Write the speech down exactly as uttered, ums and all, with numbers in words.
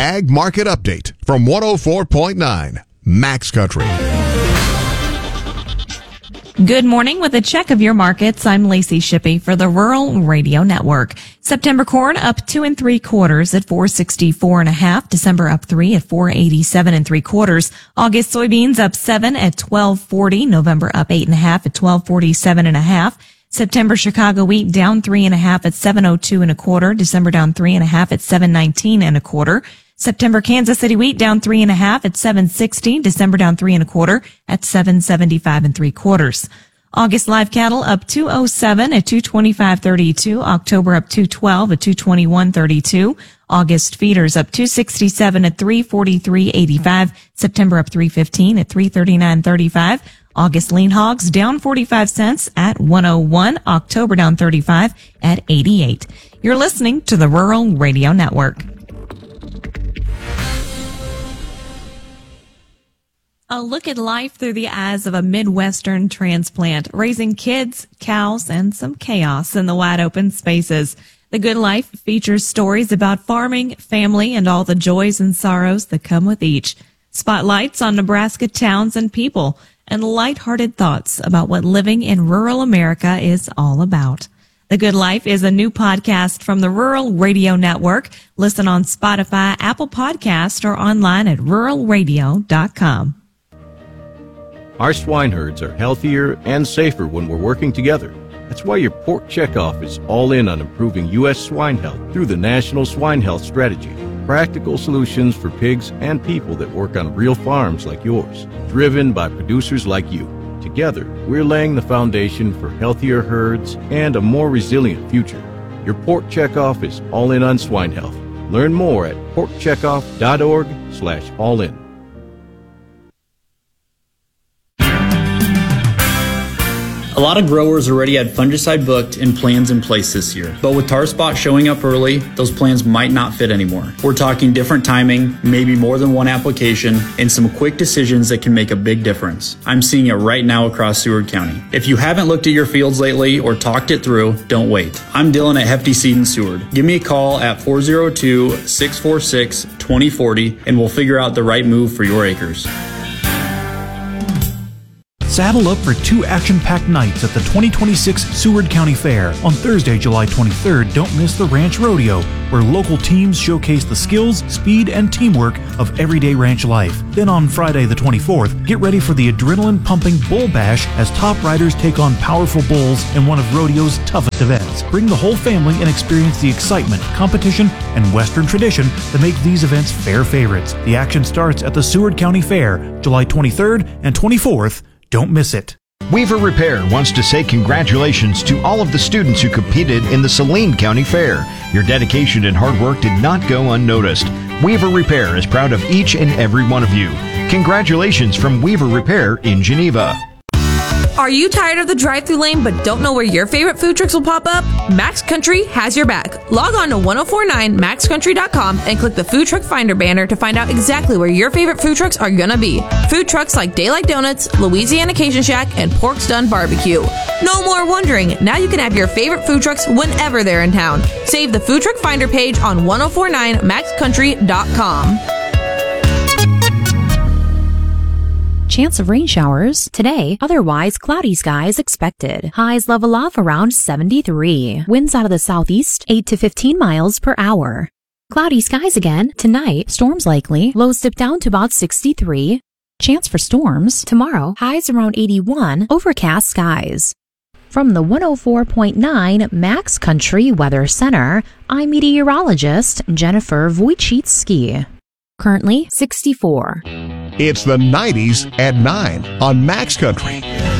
Ag Market Update from one oh four point nine Max Country. Good morning. With a check of your markets, I'm Lacey Shippey for the Rural Radio Network. September corn up two and three quarters at four sixty-four and a half. December up three at four eighty-seven and three quarters. August soybeans up seven at twelve forty. November up eight and a half at twelve forty-seven and a half. September Chicago wheat down three and a half at seven oh two and a quarter. December down three and a half at seven nineteen and a quarter. September Kansas City wheat down three and a half at seven sixty. December down three and a quarter at seven seventy-five and three quarters. August live cattle up two oh seven at two twenty-five thirty-two. October up two twelve at two twenty-one thirty-two. August feeders up two sixty-seven at three forty-three eighty-five. September up three fifteen at three thirty-nine thirty-five. August lean hogs down forty-five cents at one oh one. October down thirty-five at eighty-eight. You're listening to the Rural Radio Network. A look at life through the eyes of a Midwestern transplant, raising kids, cows, and some chaos in the wide open spaces. The Good Life features stories about farming, family, and all the joys and sorrows that come with each. Spotlights on Nebraska towns and people, and lighthearted thoughts about what living in rural America is all about. The Good Life is a new podcast from the Rural Radio Network. Listen on Spotify, Apple Podcast, or online at rural radio dot com. Our swine herds are healthier and safer when we're working together. That's why your Pork Checkoff is all in on improving U S swine health through the National Swine Health Strategy. Practical solutions for pigs and people that work on real farms like yours, driven by producers like you. Together, we're laying the foundation for healthier herds and a more resilient future. Your Pork Checkoff is all in on swine health. Learn more at pork checkoff dot org slash all in. A lot of growers already had fungicide booked and plans in place this year. But with Tar Spot showing up early, those plans might not fit anymore. We're talking different timing, maybe more than one application, and some quick decisions that can make a big difference. I'm seeing it right now across Seward County. If you haven't looked at your fields lately or talked it through, don't wait. I'm Dylan at Hefty Seed in Seward. Give me a call at four oh two, six four six, two oh four oh and we'll figure out the right move for your acres. Saddle up for two action-packed nights at the twenty twenty-six Seward County Fair. On Thursday, July twenty-third, don't miss the Ranch Rodeo, where local teams showcase the skills, speed, and teamwork of everyday ranch life. Then on Friday the twenty-fourth, get ready for the adrenaline-pumping Bull Bash as top riders take on powerful bulls in one of rodeo's toughest events. Bring the whole family and experience the excitement, competition, and Western tradition that make these events fair favorites. The action starts at the Seward County Fair, July twenty-third and twenty-fourth. Don't miss it. Weaver Repair wants to say congratulations to all of the students who competed in the Saline County Fair. Your dedication and hard work did not go unnoticed. Weaver Repair is proud of each and every one of you. Congratulations from Weaver Repair in Geneva. Are you tired of the drive-thru lane but don't know where your favorite food trucks will pop up? Max Country has your back. Log on to ten forty-nine max country dot com and click the Food Truck Finder banner to find out exactly where your favorite food trucks are gonna be. Food trucks like Daylight Donuts, Louisiana Cajun Shack, and Pork's Done Barbecue. No more wondering. Now you can have your favorite food trucks whenever they're in town. Save the Food Truck Finder page on ten forty-nine max country dot com. Chance of rain showers today, otherwise cloudy skies expected. Highs level off around seventy-three. Winds out of the southeast, eight to fifteen miles per hour. Cloudy skies again tonight, storms likely. Lows dip down to about sixty-three. Chance for storms tomorrow, highs around eighty-one, overcast skies. From the one oh four point nine Max Country Weather Center, I'm meteorologist Jennifer Wojcicki. Currently sixty-four. It's the nineties at nine on Max Country.